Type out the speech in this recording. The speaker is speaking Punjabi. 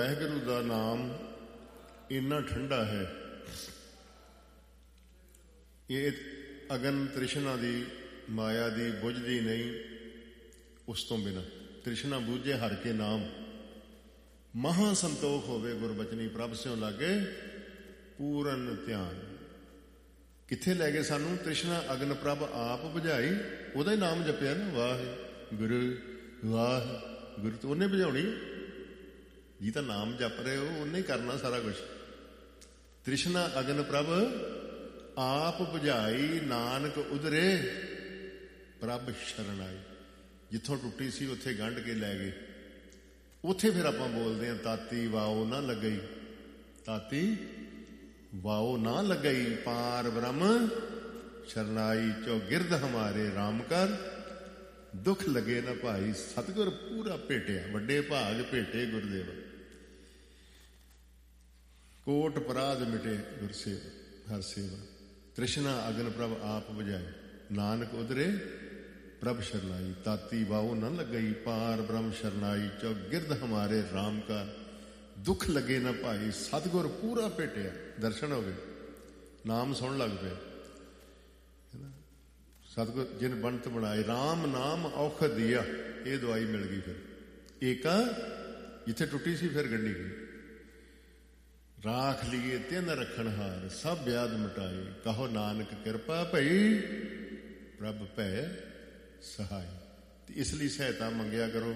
ਵਾਹਿਗੁਰੂ ਦਾ ਨਾਮ ਇੰਨਾ ਠੰਡਾ ਹੈ, ਇਹ ਅਗਨ ਤ੍ਰਿਸ਼ਨਾ ਦੀ ਮਾਇਆ ਦੀ ਬੁਝਦੀ ਨਹੀਂ। ਉਸ ਤੋਂ ਬਿਨਾਂ ਤ੍ਰਿਸ਼ਨਾ ਬੂਝੇ ਹਰ ਕੇ ਨਾਮ, ਮਹਾ ਸੰਤੋਖ ਹੋਵੇ ਗੁਰਬਚਨੀ ਪ੍ਰਭ ਸਿਉ ਲਾਗੇ ਪੂਰਨ ਧਿਆਨ। ਕਿੱਥੇ ਲੈ ਗਏ ਸਾਨੂੰ? ਤ੍ਰਿਸ਼ਨਾ ਅਗਨ ਪ੍ਰਭ ਆਪ ਬੁਝਾਈ, ਉਹਦਾ ਹੀ ਨਾਮ ਜਪਿਆ ਨਾ, ਵਾਹਿਗੁਰੂ ਵਾਹਿਗੁਰੂ। ਤੇ ਉਹਨੇ ਬੁਝਾਉਣੀ, ਜੀ ਤਾਂ ਨਾਮ ਜਪ ਰਹੇ ਹੋ, ਉਹਨੇ ਹੀ ਕਰਨਾ ਸਾਰਾ ਕੁਛ। ਤ੍ਰਿਸ਼ਨਾ ਅਗਨ ਪ੍ਰਭ ਆਪ ਬੁਝਾਈ, ਨਾਨਕ ਉਧਰੇ ਪ੍ਰਭ ਸ਼ਰਨ ਆਈ। ਜਿੱਥੋਂ ਟੁੱਟੀ ਸੀ ਉੱਥੇ ਗੰਢ ਕੇ ਲੈ ਗਏ। ਉੱਥੇ ਫਿਰ ਆਪਾਂ ਬੋਲਦੇ ਹਾਂ, ਤਾਤੀ ਵਾਓ ਨਾ ਲੱਗਈ, ਤਾਤੀ ਵਾਓ ਨਾ ਲੱਗਈ, ਪਾਰ ਬ੍ਰਹਮ ਸ਼ਰਨਾਈ। ਚੋ ਗਿਰਦ ਹਮਾਰੇ ਰਾਮ ਕਰ, ਦੁੱਖ ਲਗੇ ਨਾ ਭਾਈ। ਸਤਿਗੁਰ ਪੂਰਾ ਭੇਟਿਆ, ਵੱਡੇ ਭਾਗ ਭੇਟੇ ਗੁਰਦੇਵ। ਕੋਟ ਅਪਰਾਧ ਮਿਟੇ ਗੁਰਸੇਵਾ ਹਰ ਸੇਵਾ। ਤ੍ਰਿਸ਼ਨਾ ਅਗਨ ਪ੍ਰਭ ਆਪ ਬੁਝਾਏ, ਨਾਨਕ ਉਧਰੇ ਪ੍ਰਭ ਸ਼ਰਨਾਈ। ਤਾਤੀ ਵਾਓ ਨਾ ਲੱਗਈ, ਪਾਰ ਬ੍ਰਹਮ ਸ਼ਰਨਾਈ। ਚੋ ਗਿਰਦ ਹਮਾਰੇ ਰਾਮ ਕਾ, ਦੁੱਖ ਲੱਗੇ ਨਾ ਭਾਈ। ਸਤਿਗੁਰ ਪੂਰਾ ਭੇਟਿਆ, ਦਰਸ਼ਨ ਹੋ ਗਏ, ਨਾਮ ਸੁਣ ਲੱਗ ਪਿਆ। ਸਤਿਗੁਰ ਜਿਨ ਬੰਤ ਬਣਾਏ, ਰਾਮ ਨਾਮ ਔਖਦ ਦਿਆ, ਇਹ ਦਵਾਈ ਮਿਲ ਗਈ। ਫਿਰ ਏਕਾ ਜਿੱਥੇ ਟੁੱਟੀ ਸੀ ਫਿਰ ਗੰਢੀ ਗਈ। ਰਾਖ ਲਈਏ ਤਿੰਨ ਰੱਖਣ ਹਾਰ, ਸਭ ਵਿਆਦ ਮਿਟਾਏ। ਕਹੋ ਨਾਨਕ ਕਿਰਪਾ ਭਈ, ਪ੍ਰਭ ਭੈ ਸਹਾਈ। ਤੇ ਇਸ ਲਈ ਸਹਾਇਤਾ ਮੰਗਿਆ ਕਰੋ।